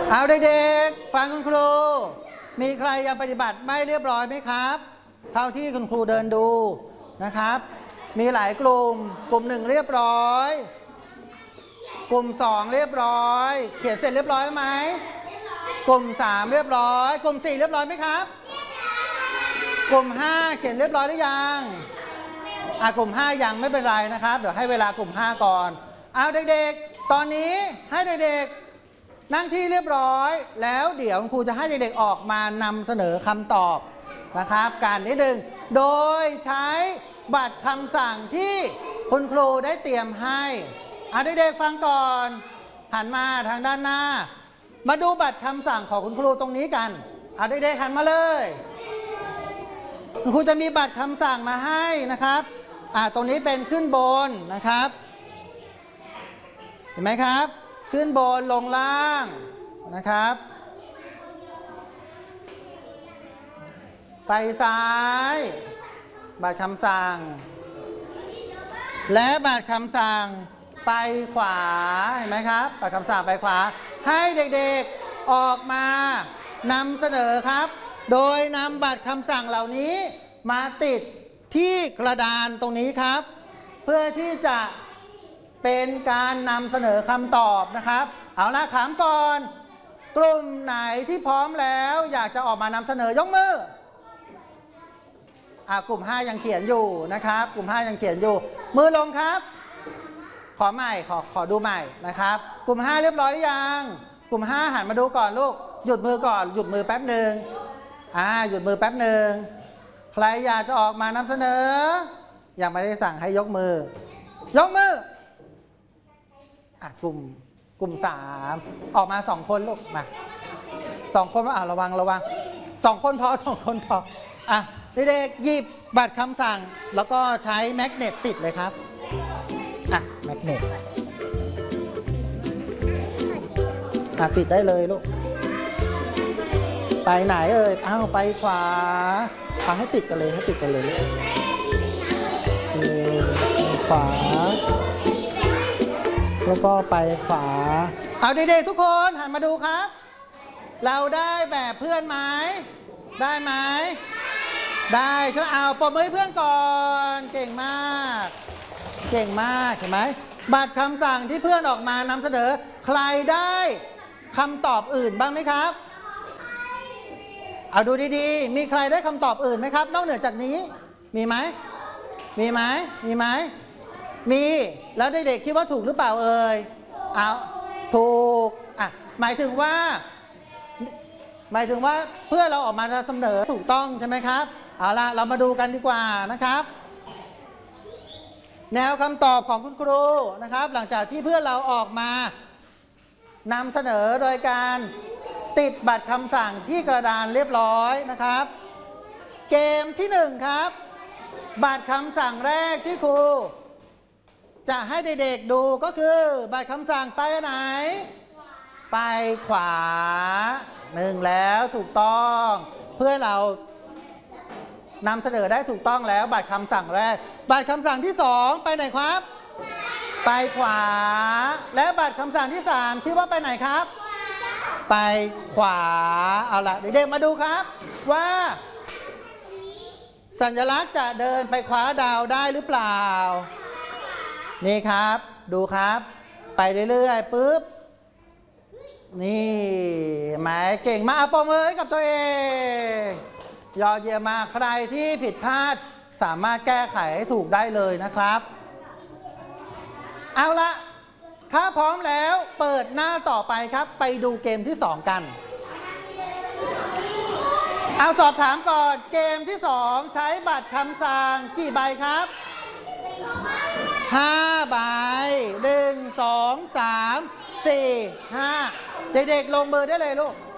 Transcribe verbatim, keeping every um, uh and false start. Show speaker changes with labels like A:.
A: เอาเด็กๆฟังคุณครูมีใครยังปฏิบัติไม่เรียบร้อยไหมครับเท่าที่คุณครูเดินดูนะครับมีหลายกลุ่มกลุ่มหนึ่งเรียบร้อยกลุ่มสองเรียบร้อยเขียนเสร็จเรียบร้อยไหมกลุ่มสามเรียบร้อยกลุ่มสี่เรียบร้อยไหมครับกลุ่มห้าเขียนเรียบร้อยหรือยังอ่ะกลุ่มห้ายังไม่เป็นไรนะครับเดี๋ยวให้เวลากลุ่มห้าก่อนเอาเด็กๆตอนนี้ให้เด็กๆนั่งที่เรียบร้อยแล้วเดี๋ยวครูจะให้เด็กๆออกมานำเสนอคำตอบนะครับการนิดนึงโดยใช้บัตรคำสั่งที่คุณครูได้เตรียมให้เอาเด็กๆฟังก่อนหันมาทางด้านหน้ามาดูบัตรคำสั่งของคุณครูตรงนี้กันเอาเด็กๆหันมาเลยคุณครูจะมีบัตรคำสั่งมาให้นะครับอ่าตรงนี้เป็นขึ้นบนนะครับเห็นไหมครับขึ้นบนลงล่างนะครับไปซ้ายบัตรคำสั่งและบัตรคำสั่งไปขวาเห็นไหมครับบัตรคำสั่งไปขวาให้เด็กๆออกมานำเสนอครับโดยนำบัตรคำสั่งเหล่านี้มาติดที่กระดานตรงนี้ครับเพื่อที่จะเป็นการนำเสนอคำตอบนะครับเอาละถามก่อนกลุ่มไหนที่พร้อมแล้วอยากจะออกมานำเสนอยกมืออ่ากลุ่มห้ายังเขียนอยู่นะครับกลุ่มห้ายังเขียนอยู่มือลงครับขอใหม่ขอขอดูใหม่นะครับกลุ่มห้าเรียบร้อยหรือยังกลุ่มห้าหันมาดูก่อนลูกหยุดมือก่อนหยุดมือแป๊บหนึ่งอ่าหยุดมือแป๊บหนึ่งใครอยากจะออกมานำเสนอยังไม่ได้สั่งให้ยกมือยกมืออ่ะกลุ่มกลุ่มสามออกมาสองคนลูกมาสองคนว่าอ่าระวังระวังสองคนพอสองคนพออ่ะเด็กๆหยิบบัตรคำสั่งแล้วก็ใช้แมกเนตติดเลยครับอ่ะแมกเนตอ่ะติดได้เลยลูกไปไหนเอ่ยอ้าวไปขวาฟังให้ติดกันเลยให้ติดกันเลยขวาแล้วก็ไปขวาเอาเด็กๆทุกคนหันมาดูครับเราได้แบบเพื่อนไหมได้ไหมได้ใช่ไหมเอาปรบมือให้เพื่อนก่อนเก่งมากเก่งมากเห็นไหมบัตรคำสั่งที่เพื่อนออกมานำเสนอใครได้คำตอบอื่นบ้างไหมครับเอาดูดีๆมีใครได้คำตอบอื่นไหมครับนอกเหนือจากนี้มีไหมมีไหมมีไหมมีแล้วเด็กๆคิดว่าถูกหรือเปล่าเอ่ยเอาถูกอ่ะหมายถึงว่าหมายถึงว่าเพื่อเราออกมาเสนอถูกต้องใช่ไหมครับเอาละเรามาดูกันดีกว่านะครับแนวคำตอบของคุณครูนะครับหลังจากที่เพื่อนเราออกมานำเสนอโดยการติดบัตรคำสั่งที่กระดานเรียบร้อยนะครับเกมที่หนึ่งครับบัตรคำสั่งแรกที่ครูจะให้เด็กๆดูก็คือบัตรคำสั่งไปไหนไปขวาหนึ่งแล้วถูกต้องเพื่อเรานำเสนอได้ถูกต้องแล้วบัตรคำสั่งแรกบัตรคำสั่งที่สองไปไหนครับไปขวาและบัตรคำสั่งที่สามคิดว่าไปไหนครับไปขวาเอาละเด็กๆมาดูครับว่าสัญลักษณ์จะเดินไปคว้าดาวได้หรือเปล่านี่ครับดูครับไปเรื่อยๆปุ๊บนี่หมายเก่งมากเอาปรบมือให้กับตัวเองยอดเยี่ยมมากใครที่ผิดพลาดสามารถแก้ไขให้ถูกได้เลยนะครับเอาละถ้าพร้อมแล้วเปิดหน้าต่อไปครับไปดูเกมที่สองกันเอาสอบถามก่อนเกมที่สองใช้บัตรคำสั่งกี่ใบครับห้าใบหนึ่งสองสามสี่ห้าเด็กๆลงมือได้เลยลูก